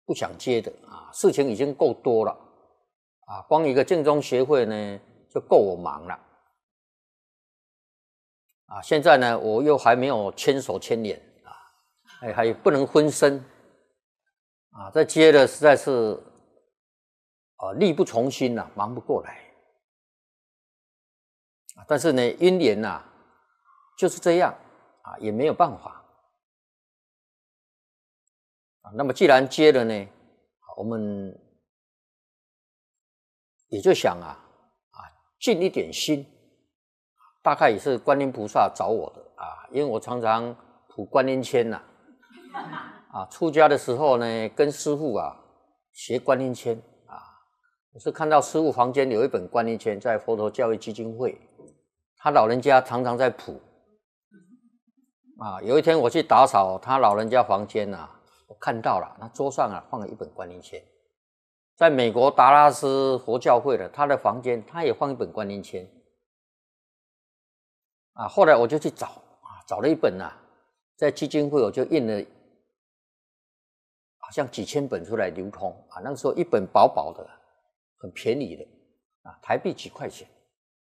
不想接的啊，事情已经够多了啊，光一个净宗协会呢就够我忙了啊。现在呢，我又还没有牵手牵脸啊，还不能分身啊，再接的实在是力不从心啊，忙不过来啊。但是呢，因缘呐就是这样啊，也没有办法啊。那么既然接了呢，我们也就想尽一点心，大概也是观音菩萨找我的啊，因为我常常谱观音签呐啊，出家的时候呢，跟师父学观音签啊，我是看到师父房间有一本观音签，在佛陀教育基金会，他老人家常常在谱啊。有一天我去打扫他老人家房间我看到了，那桌上放了一本观音签。在美国达拉斯佛教会的他的房间，他也放一本观音签啊。后来我就去找了一本在基金会我就印了好像几千本出来流通啊。那个时候一本薄薄的，很便宜的台币几块钱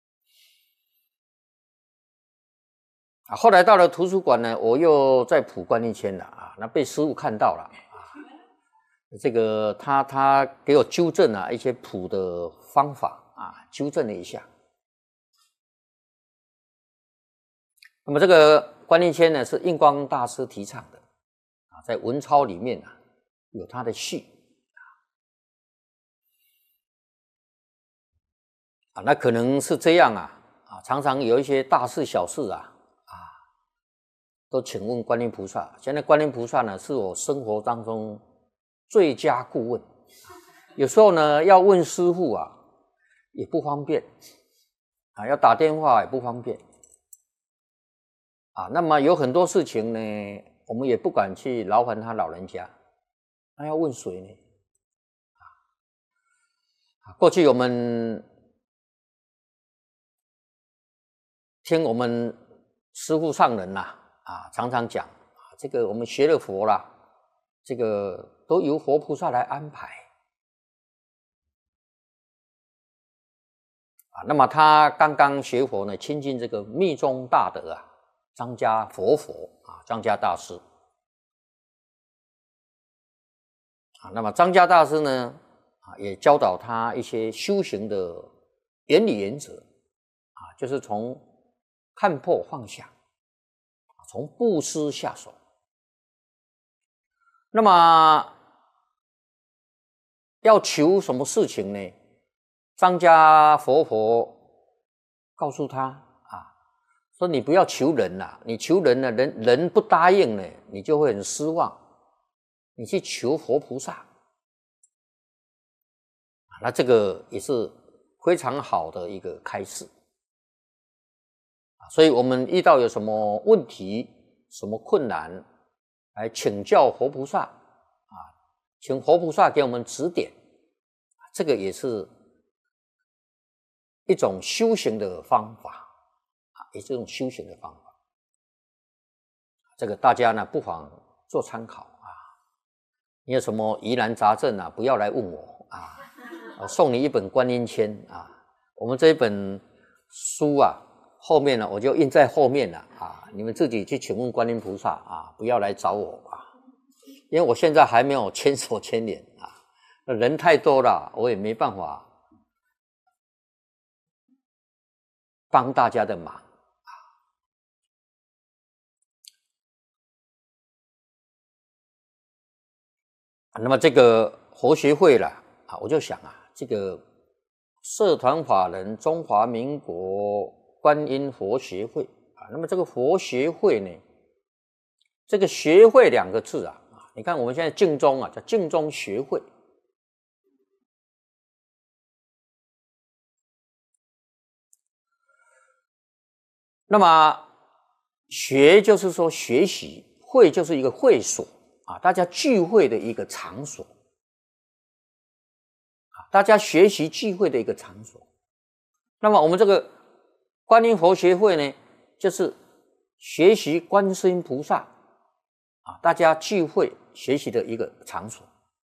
啊。后来到了图书馆呢，我又在谱观音签了那被师父看到了这个他给我纠正一些谱的方法纠正了一下。那么这个观音签呢，是印光大师提倡的在文钞里面有他的序那可能是这样常常有一些大事小事都请问观音菩萨。现在观音菩萨呢，是我生活当中最佳顾问，有时候呢要问师父也不方便要打电话也不方便那么有很多事情呢，我们也不敢去劳烦他老人家，那要问谁呢？过去我们听我们师父上人常常讲这个我们学了佛啦，这个都由佛菩萨来安排那么他刚刚学佛呢，亲近这个密宗大德张家佛张家大师那么张家大师呢也教导他一些修行的原理原则就是从看破放下，从布施下手。那么要求什么事情呢？张家佛告诉他说你不要求人你求人呢，人不答应呢，你就会很失望。你去求佛菩萨那这个也是非常好的一个开示所以我们遇到有什么问题什么困难来请教佛菩萨请佛菩萨给我们指点，这个也是一种修行的方法也是一种修行的方法。这个大家呢不妨做参考你有什么疑难杂症不要来问我我送你一本观音签我们这一本书后面呢我就印在后面了你们自己去请问观音菩萨不要来找我因为我现在还没有牵手牵脸人太多了，我也没办法帮大家的忙那么这个佛学会了我就想这个社团法人中华民国观音佛学会那么这个佛学会呢，这个学会两个字你看我们现在净宗叫净宗学会那么学就是说学习，会就是一个会所大家聚会的一个场所大家学习聚会的一个场所。那么我们这个观音佛学会呢，就是学习观世音菩萨大家聚会学习的一个场所